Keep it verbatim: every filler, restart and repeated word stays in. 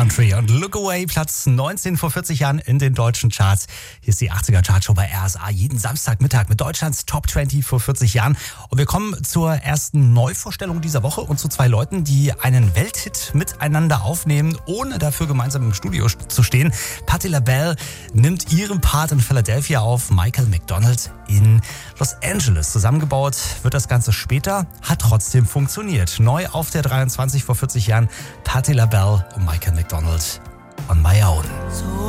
Country und Look Away, Platz neunzehn vor vierzig Jahren in den deutschen Charts. Hier ist die achtziger Chartshow bei R S A, jeden Samstagmittag mit Deutschlands Top zwanzig vor vierzig Jahren. Und wir kommen zur ersten Neuvorstellung dieser Woche und zu zwei Leuten, die einen Welthit miteinander aufnehmen, ohne dafür gemeinsam im Studio zu stehen. Patti LaBelle nimmt ihren Part in Philadelphia auf, Michael McDonald in Los Angeles. Zusammengebaut wird das Ganze später, hat trotzdem funktioniert. Neu auf der dreiundzwanzig vor vierzig Jahren, Patti LaBelle und Michael McDonald on My Own.